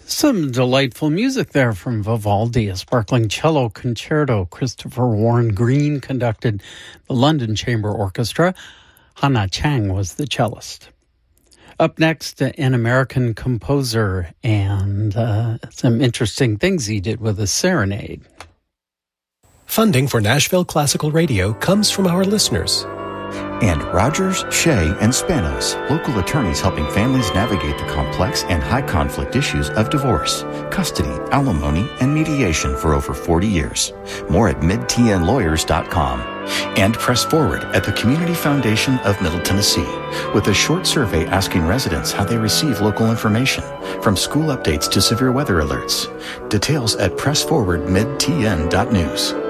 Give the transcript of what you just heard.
Some delightful music there from Vivaldi, a sparkling cello concerto. Christopher Warren Green conducted the London Chamber Orchestra. Hannah Chang was the cellist. Up next, an American composer and some interesting things he did with a serenade. Funding for Nashville Classical Radio comes from our listeners. And Rogers, Shea, and Spanos, local attorneys helping families navigate the complex and high-conflict issues of divorce, custody, alimony, and mediation for over 40 years. More at midtnlawyers.com. And Press Forward at the Community Foundation of Middle Tennessee, with a short survey asking residents how they receive local information, from school updates to severe weather alerts. Details at pressforwardmidtn.news.